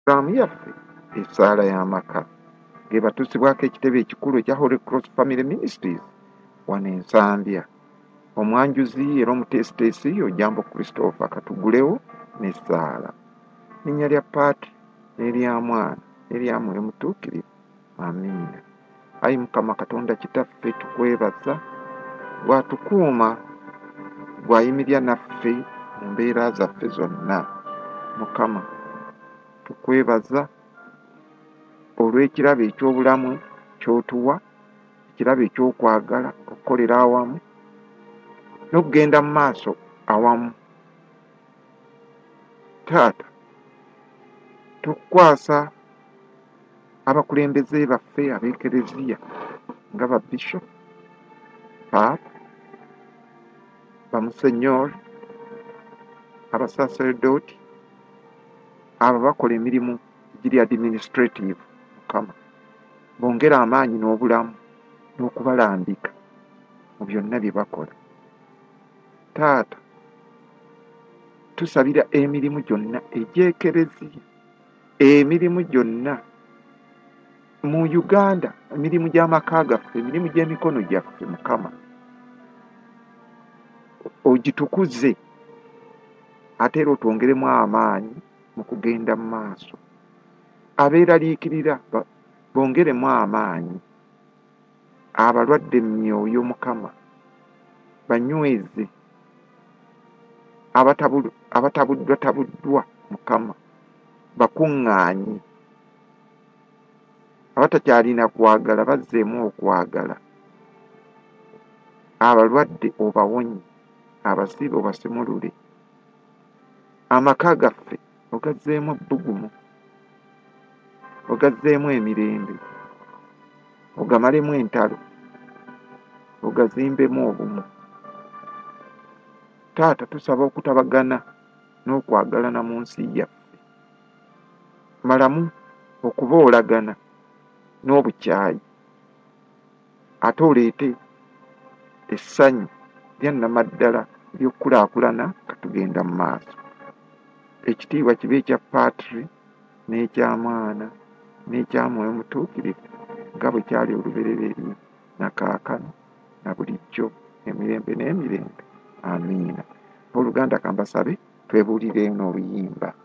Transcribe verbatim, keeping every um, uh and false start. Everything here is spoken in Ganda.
pulogulaamu yaffe essaala y'amaka ng'ebatusibwako ekitebe ekikulu ekya Holy Cross Family Ministries wano e Nsambya. Omwanjuzi era omuteesiteesi Ojambo Christopher Katugulewo n'essaala. Linnya lya Paatri n'erya Mwana n'erya Mwoyo Mutuukirivu. Amiina. Ayi Mukama Katonda Kitaffe, tukwebaza bw'atukuuma, bw'ayimirya naffe mu mbeera zaffe zonna. Mukama, tukwebaza olw'ekirabo eky'obulamu ky'otuwa, ekirabo eky'okwagala okukolera awamu n'okugenda mu maaso awamu. Taata, tukwasa abakulembeze baffe ab'ekereziya nga ba Bishop, Paapa, bamusenyori, abasaseredooti, abo bakola emirimu giri administrative. Mukama, bongera amaanyi n'obulamu n'okubalambika mu byonna bye bakola. Taata, tusabira emirimu gyonna egy'ekereziya, emirimu gyonna mu Uganda, emirimu gy'amaka gaffe, emirimu gy'emikono gyaffe. Mukama, ogitukuze ate era otwongeremu amaanyi mu kugenda mu maaso. Abeeraliikirira bongeremu amaanyi. Abalwadde myoyo Mukama banyweze. Abatabuddwa tabuddwa Mukama bakuŋŋaanye. Abatakyalina kwagala bazzeemu okwagala. Abalwadde obawonye, abasibe obasemulule. Amaka gaffe ogazzeemu ebbugumu, ogazzeemu emirembe, ogamalemu entalo, ogazimbemu obumu. Taata, tusaba okutabagana n'okwagalana mu nsi yaffe. Malamu okuboolagana n'obukyayi, ate oleete essanyu lya nnamaddala ly'okukulaakulana nga tugenda mu maaso. Ekitiibwa kibe ekya Paatri n'ekya Mwana n'ekya Mwoyo Mutuukirivu nga bwe kyali olubereberye na kaakano na bulijjo emirembe n'emirembe. Amiina. Oluganda kambasabe twebuulire n'oluyimba.